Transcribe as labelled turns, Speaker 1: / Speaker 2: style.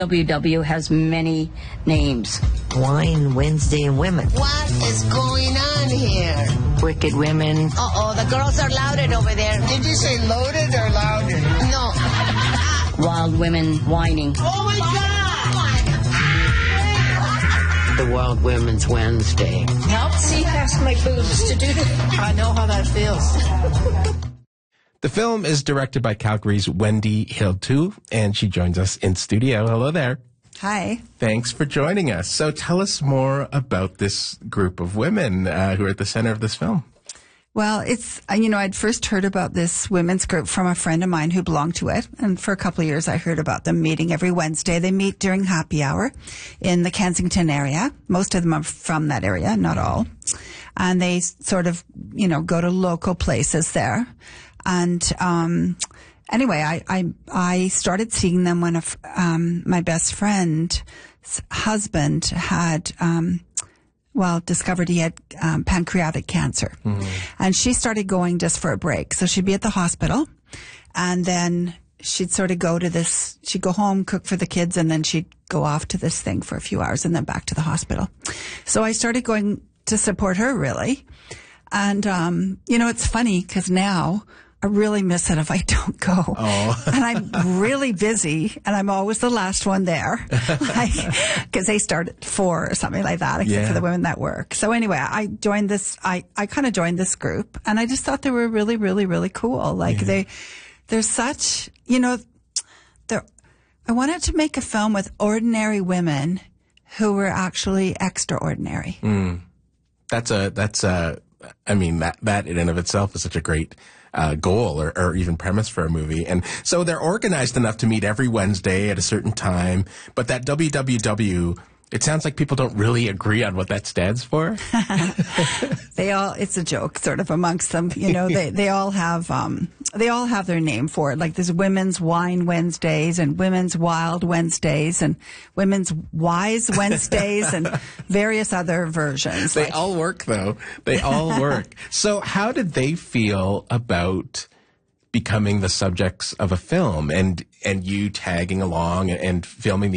Speaker 1: WW has many names.
Speaker 2: Wine, Wednesday, and women.
Speaker 3: What is going on here?
Speaker 1: Wicked women.
Speaker 3: Uh-oh, the girls are loaded over there.
Speaker 4: Did you say loaded or louder?
Speaker 3: No.
Speaker 1: Wild women whining.
Speaker 3: Oh, my God!
Speaker 5: The Wild Women's Wednesday.
Speaker 3: Help see past my boobs to do that. I know how that feels.
Speaker 6: The film is directed by Calgary's Wendy Hiltu, and she joins us in studio. Hello there.
Speaker 7: Hi.
Speaker 6: Thanks for joining us. So tell us more about this group of women who are at the center of this film.
Speaker 7: Well, it's, I'd first heard about this women's group from a friend of mine who belonged to it. And for a couple of years, I heard about them meeting every Wednesday. They meet during happy hour in the Kensington area. Most of them are from that area, not all. And they sort of, go to local places there. And anyway, I started seeing them when my best friend's husband had discovered he had pancreatic cancer. Mm-hmm. And she started going just for a break. So she'd be at the hospital, and then she'd sort of she'd go home, cook for the kids, and then she'd go off to this thing for a few hours and then back to the hospital. So I started going to support her, really. And, it's funny because now I really miss it if I don't go. Oh. And I'm really busy, and I'm always the last one there, because they start at 4 or something like that, except for the women that work. So anyway, I joined this. I kind of joined this group, and I just thought they were really, really, really cool. They're such, I wanted to make a film with ordinary women who were actually extraordinary.
Speaker 6: Mm. That in and of itself is such a great goal or even premise for a movie. And so they're organized enough to meet every Wednesday at a certain time. But that WWW, it sounds like people don't really agree on what that stands for.
Speaker 7: It's a joke sort of amongst them. They all have their name for it. Like there's Women's Wine Wednesdays and Women's Wild Wednesdays and Women's Wise Wednesdays and various other versions.
Speaker 6: They all work, though. They all work. So how did they feel about becoming the subjects of a film and you tagging along and filming the